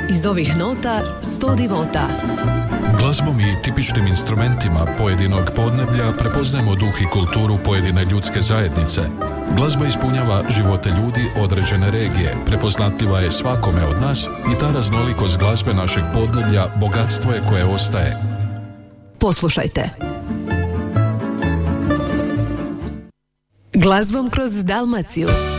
Iz ovih nota 100 divota. Glazbom i tipičnim instrumentima pojedinog podneblja prepoznajemo duh i kulturu pojedine ljudske zajednice. Glazba ispunjava živote ljudi određene regije, prepoznatljiva je svakome od nas i ta raznolikost glazbe našeg podneblja bogatstvo je koje ostaje. Poslušajte. Glazbom kroz Dalmaciju.